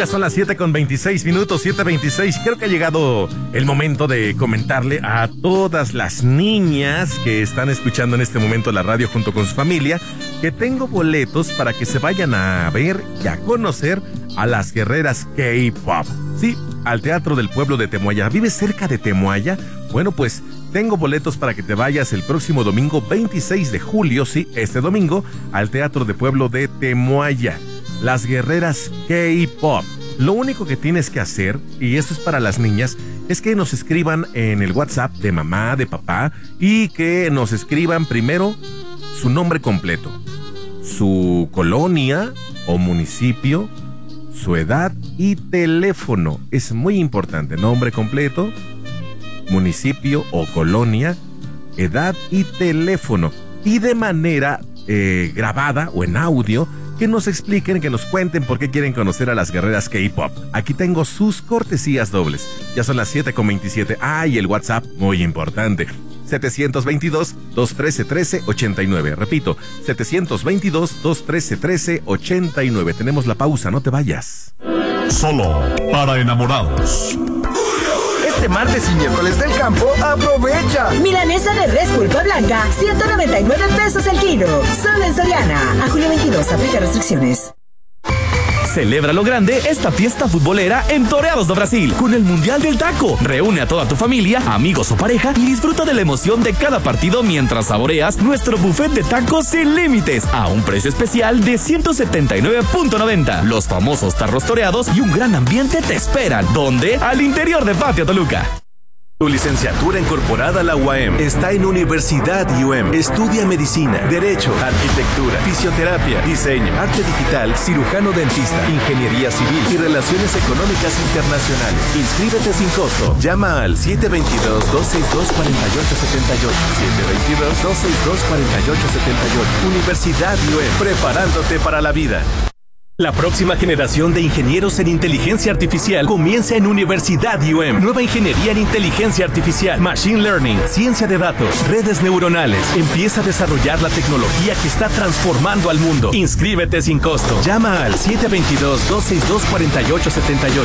Ya son las 7:26, 7:26. Creo que ha llegado el momento de comentarle a todas las niñas que están escuchando en este momento la radio junto con su familia que tengo boletos para que se vayan a ver y a conocer a las guerreras K-Pop. Sí, al Teatro del Pueblo de Temuaya. ¿Vives cerca de Temuaya? Bueno, pues tengo boletos para que te vayas el próximo domingo 26 de julio, sí, este domingo, al Teatro del Pueblo de Temuaya. Las guerreras K-Pop. Lo único que tienes que hacer, y esto es para las niñas, es que nos escriban en el WhatsApp de mamá, de papá, y que nos escriban primero su nombre completo, su colonia o municipio, su edad y teléfono. Es muy importante, nombre completo, municipio o colonia, edad y teléfono. Y de manera grabada o en audio, que nos expliquen, que nos cuenten por qué quieren conocer a las guerreras K-Pop. Aquí tengo sus cortesías dobles. Ya son las 7:27. Y el WhatsApp, muy importante. 722-213-1389. Repito, 722-213-1389. Tenemos la pausa, no te vayas. Solo para enamorados. Este martes y miércoles del campo, aprovecha. Milanesa de res pulpa blanca, 199 pesos el kilo. Solo en Soriana. A julio 22, aplica restricciones. Celebra lo grande esta fiesta futbolera en Toreados do Brasil con el Mundial del Taco. Reúne a toda tu familia, amigos o pareja y disfruta de la emoción de cada partido mientras saboreas nuestro buffet de tacos sin límites a un precio especial de 179.90. Los famosos tarros toreados y un gran ambiente te esperan. ¿Dónde? Al interior de Patio Toluca. Tu licenciatura incorporada a la UAM está en Universidad UM. Estudia medicina, derecho, arquitectura, fisioterapia, diseño, arte digital, cirujano dentista, ingeniería civil y relaciones económicas internacionales. Inscríbete sin costo. Llama al 722-262-4878. 722-262-4878. Universidad UM. Preparándote para la vida. La próxima generación de ingenieros en inteligencia artificial comienza en Universidad UM. Nueva ingeniería en inteligencia artificial, machine learning, ciencia de datos, redes neuronales. Empieza a desarrollar la tecnología que está transformando al mundo. Inscríbete sin costo. Llama al 722-262-4878.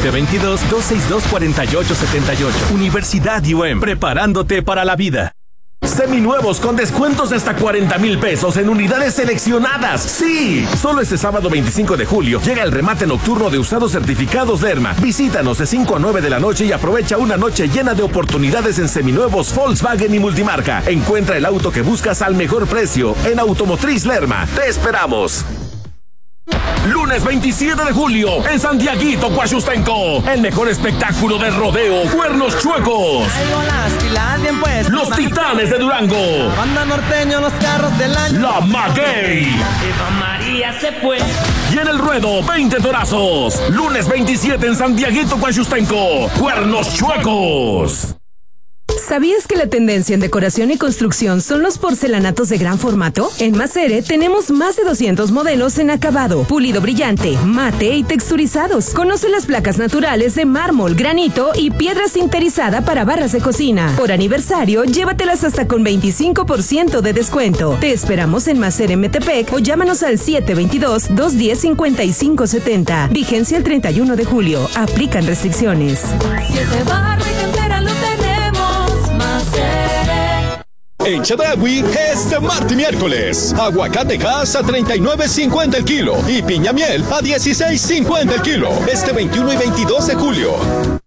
722-262-4878. Universidad UM. Preparándote para la vida. Seminuevos con descuentos de hasta 40,000 pesos en unidades seleccionadas. ¡Sí! Solo este sábado 25 de julio llega el remate nocturno de usados certificados Lerma. Visítanos de 5 a 9 de la noche y aprovecha una noche llena de oportunidades en seminuevos Volkswagen y multimarca. Encuentra el auto que buscas al mejor precio en Automotriz Lerma. ¡Te esperamos! Lunes 27 de julio, en Santiaguito, Coahustenco, el mejor espectáculo de rodeo, Cuernos Chuecos. Los Titanes de Durango. Banda norteño, los carros del año. La Maguey. Eva María se fue. Y en el ruedo, 20 torazos. Lunes 27 en Santiaguito, Coahustenco, Cuernos Chuecos. ¿Sabías que la tendencia en decoración y construcción son los porcelanatos de gran formato? En Macere tenemos más de 200 modelos en acabado, pulido brillante, mate y texturizados. Conoce las placas naturales de mármol, granito y piedra sinterizada para barras de cocina. Por aniversario, llévatelas hasta con 25% de descuento. Te esperamos en Macere Metepec o llámanos al 722-210-5570. Vigencia el 31 de julio. Aplican restricciones. Si ese barrio entera lo tenemos. En Chedraui, este martes y miércoles, aguacate Hass a $39.50 el kilo y piña miel a $16.50 el kilo. Este 21 y 22 de julio.